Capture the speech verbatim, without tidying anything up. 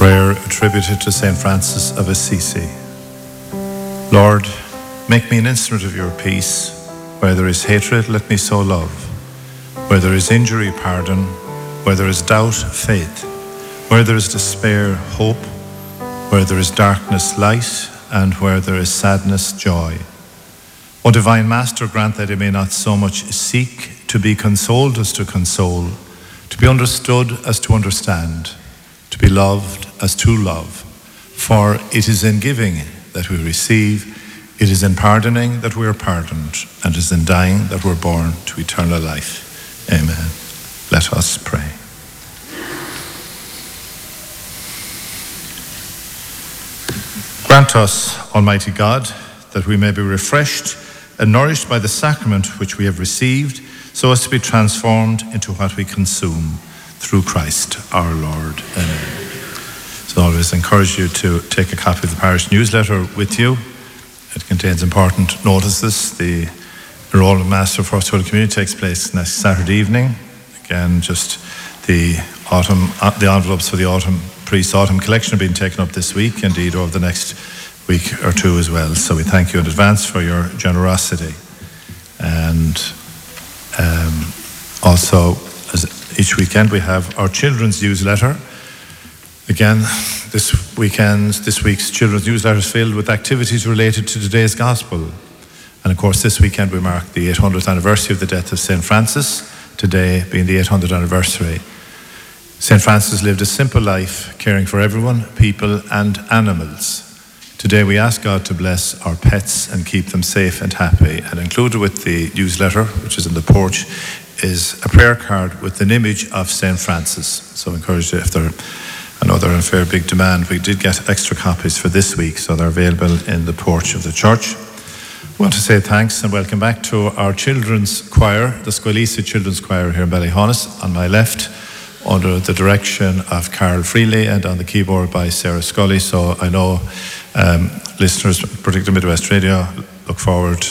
prayer attributed to Saint Francis of Assisi. Lord, make me an instrument of your peace. Where there is hatred, let me sow love. Where there is injury, pardon. Where there is doubt, faith. Where there is despair, hope. Where there is darkness, light. And where there is sadness, joy. O Divine Master, grant that I may not so much seek to be consoled as to console, to be understood as to understand, to be loved as to love. For it is in giving that we receive, it is in pardoning that we are pardoned, and it is in dying that we're born to eternal life. Amen. Let us pray. Grant us, Almighty God, that we may be refreshed and nourished by the sacrament which we have received, so as to be transformed into what we consume through Christ our Lord. Amen. So I always encourage you to take a copy of the parish newsletter with you. It contains important notices. The enrollment mass for First Holy Communion takes place next Saturday evening. Again, just the autumn, uh, the envelopes for the autumn priest's autumn collection are being taken up this week, indeed over the next week or two as well. So we thank you in advance for your generosity. And um, also, as each weekend, we have our children's newsletter. Again, this weekend, this week's children's newsletter is filled with activities related to today's gospel. And of course, this weekend we mark the eight hundredth anniversary of the death of Saint Francis, today being the eight hundredth anniversary. Saint Francis lived a simple life, caring for everyone, people and animals. Today we ask God to bless our pets and keep them safe and happy. And included with the newsletter, which is in the porch, is a prayer card with an image of Saint Francis. So I encourage you, if they're, I know they're in fair big demand, we did get extra copies for this week, so they're available in the porch of the church. I want to say thanks and welcome back to our children's choir, the Squalisa Children's Choir here in Ballyhonus, on my left, under the direction of Carol Freely, and on the keyboard by Sarah Scully. So I know um, listeners, particularly Midwest Radio, look forward